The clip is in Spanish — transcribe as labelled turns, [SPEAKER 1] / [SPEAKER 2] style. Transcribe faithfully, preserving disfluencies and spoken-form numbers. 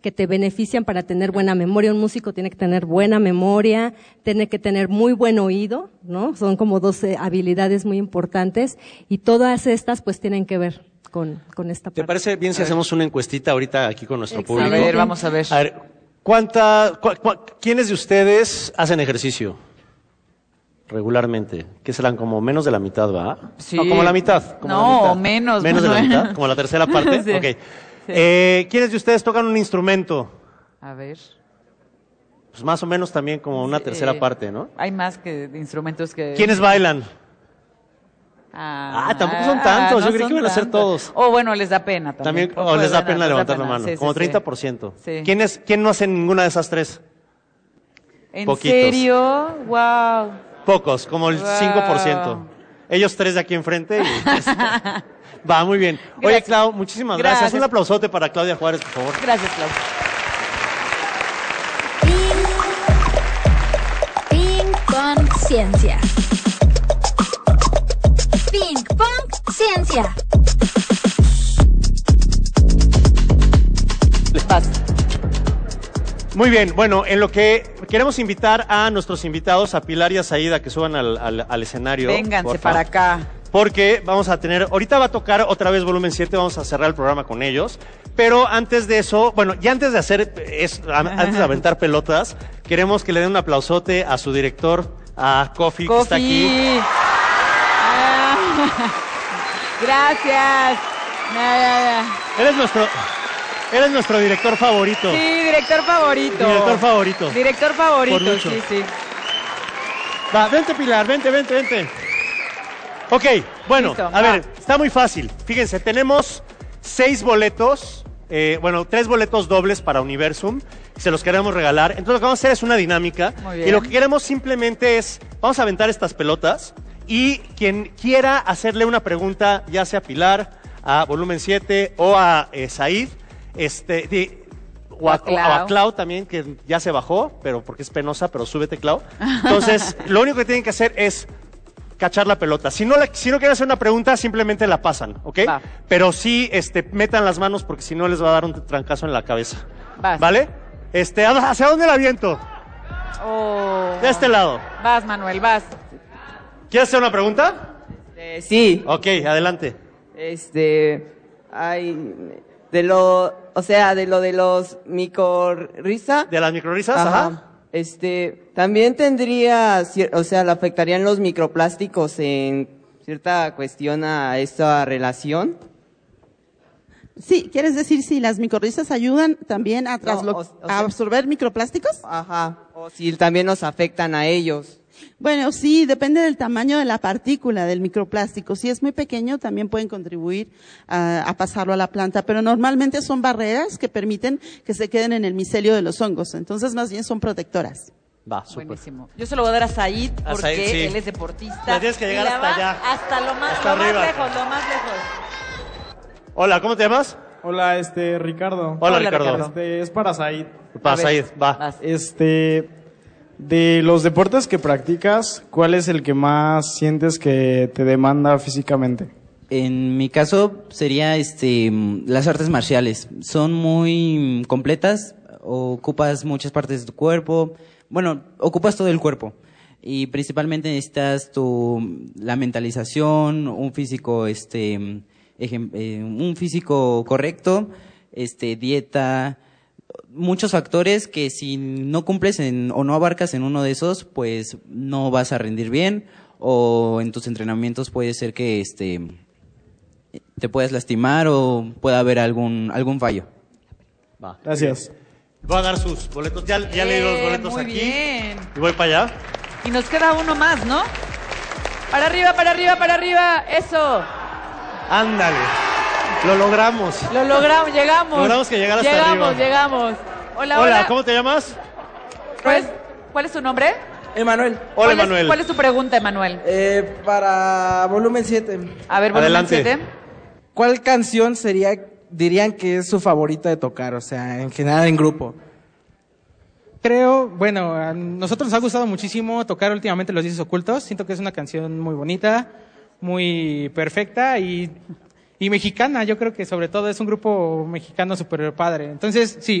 [SPEAKER 1] que te benefician para tener buena memoria. Un músico tiene que tener buena memoria, tiene que tener muy buen oído, ¿no? Son como dos eh, habilidades muy importantes y todas estas pues tienen que ver con, con esta parte.
[SPEAKER 2] ¿Te parece bien si hacemos una encuestita ahorita aquí con nuestro
[SPEAKER 1] Excelente.
[SPEAKER 2] público?
[SPEAKER 3] A ver, vamos a ver.
[SPEAKER 2] A ver, ¿cuánta, cu, cu, ¿quiénes de ustedes hacen ejercicio regularmente? ¿Qué serán? Como menos de la mitad, ¿va?
[SPEAKER 3] Sí.
[SPEAKER 2] No, como la mitad. Como
[SPEAKER 3] No,
[SPEAKER 2] la mitad.
[SPEAKER 3] menos,
[SPEAKER 2] Menos de la
[SPEAKER 3] Manuel.
[SPEAKER 2] mitad, como la tercera parte.
[SPEAKER 3] Sí.
[SPEAKER 2] Ok.
[SPEAKER 3] Sí.
[SPEAKER 2] Eh, ¿quiénes de ustedes tocan un instrumento?
[SPEAKER 3] A ver.
[SPEAKER 2] Pues más o menos también como una
[SPEAKER 3] Sí,
[SPEAKER 2] tercera
[SPEAKER 3] eh,
[SPEAKER 2] parte, ¿no?
[SPEAKER 3] Hay más que instrumentos que...
[SPEAKER 2] ¿Quiénes bailan?
[SPEAKER 3] Ah,
[SPEAKER 2] Ah, tampoco son tantos, yo creí
[SPEAKER 3] son
[SPEAKER 2] que iban a ser
[SPEAKER 3] tantos.
[SPEAKER 2] todos.
[SPEAKER 3] O bueno, les da pena también.
[SPEAKER 2] También, o les da pena
[SPEAKER 3] les
[SPEAKER 2] levantar la
[SPEAKER 3] pena.
[SPEAKER 2] mano,
[SPEAKER 3] Sí, sí,
[SPEAKER 2] como
[SPEAKER 3] sí.
[SPEAKER 2] treinta por ciento.
[SPEAKER 3] Sí.
[SPEAKER 2] ¿Quién, es, ¿Quién no hace ninguna de esas tres?
[SPEAKER 3] ¿En
[SPEAKER 2] Poquitos.
[SPEAKER 3] serio? Wow.
[SPEAKER 2] Pocos, como el
[SPEAKER 3] Wow.
[SPEAKER 2] cinco por ciento. Ellos tres de aquí enfrente. Y va, muy bien. Oye,
[SPEAKER 3] Gracias.
[SPEAKER 2] Clau, muchísimas gracias.
[SPEAKER 3] Gracias.
[SPEAKER 2] Un aplausote para Claudia Juárez, por favor.
[SPEAKER 3] Gracias, Clau.
[SPEAKER 4] Ping Pong Ciencia. Ping Pong Ciencia.
[SPEAKER 3] Vas.
[SPEAKER 2] Muy bien, bueno, en lo que queremos invitar a nuestros invitados, a Pilar y a Saída, que suban al, al, al escenario.
[SPEAKER 3] Vénganse
[SPEAKER 2] porfa.
[SPEAKER 3] para acá.
[SPEAKER 2] Porque vamos a tener, ahorita va a tocar otra vez volumen siete, vamos a cerrar el programa con ellos, pero antes de eso, bueno, ya antes de hacer, es, antes de aventar pelotas, queremos que le den un aplausote a su director, a Kofi, que está aquí.
[SPEAKER 3] Kofi. Ah, Gracias. Ya, ya, ya.
[SPEAKER 2] Eres nuestro, eres nuestro director favorito.
[SPEAKER 3] Sí, director favorito.
[SPEAKER 2] Director favorito.
[SPEAKER 3] Director
[SPEAKER 2] Por
[SPEAKER 3] favorito,
[SPEAKER 2] mucho.
[SPEAKER 3] sí, sí.
[SPEAKER 2] Va, vente Pilar, vente, vente, vente. Ok, bueno,
[SPEAKER 3] Listo,
[SPEAKER 2] a
[SPEAKER 3] va.
[SPEAKER 2] ver, está muy fácil. Fíjense, tenemos seis boletos, eh, bueno, tres boletos dobles para Universum. Se los queremos regalar. Entonces lo que vamos a hacer es una dinámica.
[SPEAKER 3] Muy bien.
[SPEAKER 2] Y lo que queremos simplemente es, vamos a aventar estas pelotas y quien quiera hacerle una pregunta, ya sea a Pilar, a Volumen siete o a eh, Said, este, de, o, a,
[SPEAKER 3] O a Clau.
[SPEAKER 2] o a Clau también, que ya se bajó, pero porque es penosa, pero súbete, Clau. Entonces, lo único que tienen que hacer es cachar la pelota. Si no, la, si no quieren hacer una pregunta, simplemente la pasan, ¿ok?
[SPEAKER 3] Va.
[SPEAKER 2] Pero sí, este, metan las manos porque si no les va a dar un trancazo en la cabeza.
[SPEAKER 3] Vas.
[SPEAKER 2] ¿Vale? Este, ¿hacia dónde la aviento?
[SPEAKER 3] Oh.
[SPEAKER 2] De este lado.
[SPEAKER 3] Vas, Manuel, vas.
[SPEAKER 2] ¿Quieres hacer una pregunta?
[SPEAKER 5] Eh, sí,
[SPEAKER 2] Ok, adelante.
[SPEAKER 5] este, hay, de lo, o sea, de lo de los micorriza.
[SPEAKER 2] ¿De las microrisas? Ajá.
[SPEAKER 5] Ajá. Este, también tendría, cier- o sea, le afectarían los microplásticos en cierta cuestión a esta relación.
[SPEAKER 6] Sí, ¿quieres decir si las micorrizas ayudan también a, traslo-
[SPEAKER 5] No, o- o sea-
[SPEAKER 6] a absorber microplásticos?
[SPEAKER 5] Ajá. O si también nos afectan a ellos.
[SPEAKER 6] Bueno, sí, depende del tamaño de la partícula del microplástico. Si es muy pequeño, también pueden contribuir a, a pasarlo a la planta, pero normalmente son barreras que permiten que se queden en el micelio de los hongos. Entonces, más bien son protectoras.
[SPEAKER 2] Va, súper.
[SPEAKER 3] Buenísimo. Yo se lo voy a dar a Said
[SPEAKER 2] A
[SPEAKER 3] porque
[SPEAKER 2] Said, sí.
[SPEAKER 3] él es deportista.
[SPEAKER 2] Le tienes que llegar
[SPEAKER 3] Y la
[SPEAKER 2] hasta
[SPEAKER 3] va
[SPEAKER 2] allá.
[SPEAKER 3] Hasta lo más,
[SPEAKER 2] Hasta
[SPEAKER 3] lo más
[SPEAKER 2] arriba.
[SPEAKER 3] lejos, lo más lejos.
[SPEAKER 2] Hola, ¿cómo te llamas?
[SPEAKER 7] Hola, este, Ricardo.
[SPEAKER 2] Hola,
[SPEAKER 3] Hola,
[SPEAKER 2] Ricardo.
[SPEAKER 3] Ricardo.
[SPEAKER 7] Este, es para Said.
[SPEAKER 2] Va,
[SPEAKER 3] A ver,
[SPEAKER 2] Said, va.
[SPEAKER 3] vas.
[SPEAKER 7] Este, de los deportes que practicas, ¿cuál es el que más sientes que te demanda físicamente?
[SPEAKER 8] En mi caso sería este mm, las artes marciales. Son muy mm, completas, ocupas muchas partes de tu cuerpo. Bueno, ocupas todo el cuerpo. Y principalmente necesitas tu la mentalización, un físico este mm, ejem- eh, un físico correcto, este dieta, muchos factores que si no cumples en, o no abarcas en uno de esos, pues no vas a rendir bien o en tus entrenamientos puede ser que este te puedas lastimar o pueda haber algún algún fallo.
[SPEAKER 2] Va.
[SPEAKER 7] Gracias.
[SPEAKER 2] Voy a dar sus boletos. Ya, ya leí los
[SPEAKER 3] Eh,
[SPEAKER 2] boletos
[SPEAKER 3] muy
[SPEAKER 2] aquí.
[SPEAKER 3] bien.
[SPEAKER 2] Y voy para allá.
[SPEAKER 3] Y nos queda uno más, ¿no? Para arriba, para arriba, para arriba. Eso.
[SPEAKER 2] Ándale. Lo logramos.
[SPEAKER 3] Lo logramos, llegamos.
[SPEAKER 2] Logramos que llegara hasta
[SPEAKER 3] llegamos,
[SPEAKER 2] arriba.
[SPEAKER 3] Llegamos, Hola,
[SPEAKER 2] Hola,
[SPEAKER 3] hola.
[SPEAKER 2] ¿cómo te llamas?
[SPEAKER 3] ¿Cuál es, cuál es tu nombre?
[SPEAKER 5] Emanuel,
[SPEAKER 2] Hola,
[SPEAKER 3] ¿Cuál es-
[SPEAKER 2] Emanuel.
[SPEAKER 3] ¿Cuál es tu pregunta, Emanuel?
[SPEAKER 5] eh, para volumen siete,
[SPEAKER 3] A ver, volumen
[SPEAKER 2] Adelante.
[SPEAKER 3] siete.
[SPEAKER 5] ¿cuál canción sería, dirían que es su favorita de tocar? O sea, en general en grupo.
[SPEAKER 9] Creo, bueno, a nosotros nos ha gustado muchísimo tocar últimamente Los Dioses Ocultos. Siento que es una canción muy bonita, muy perfecta y, y mexicana. Yo creo que sobre todo es un grupo mexicano súper padre. Entonces, sí,